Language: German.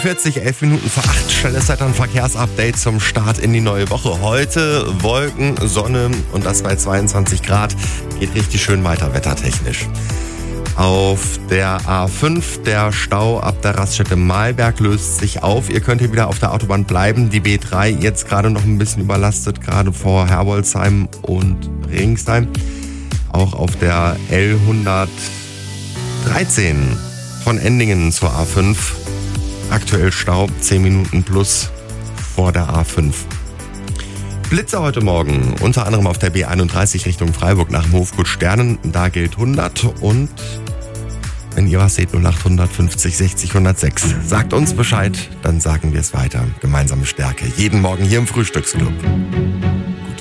7:45, 11 Minuten vor 8. Schnelles Wetter- und Verkehrsupdate zum Start in die neue Woche. Heute Wolken, Sonne und das bei 22 Grad. Geht richtig schön weiter wettertechnisch. Auf der A5, der Stau ab der Raststätte Mahlberg löst sich auf. Ihr könnt hier wieder auf der Autobahn bleiben. Die B3 jetzt gerade noch ein bisschen überlastet, gerade vor Herbolzheim und Regensheim. Auch auf der L113 von Endingen zur A5. Aktuell Stau, 10 Minuten plus vor der A5. Blitze heute Morgen, unter anderem auf der B31 Richtung Freiburg nach dem Hofgut Sternen. Da gilt 100 und wenn ihr was seht, 0800 50 60 106. Sagt uns Bescheid, dann sagen wir es weiter. Gemeinsame Stärke. Jeden Morgen hier im Frühstücksclub.